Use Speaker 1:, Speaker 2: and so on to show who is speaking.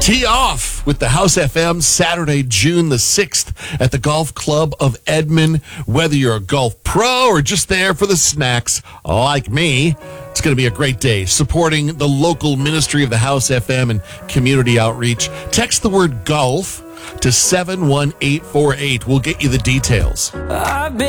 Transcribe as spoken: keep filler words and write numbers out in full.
Speaker 1: Tee off with the House F M Saturday, June the sixth at the Golf Club of Edmond. Whether you're a golf pro or just there for the snacks, like me, it's going to be a great day supporting the local ministry of the House F M and community outreach. Text the word golf to seven one eight four eight. We'll get you the details.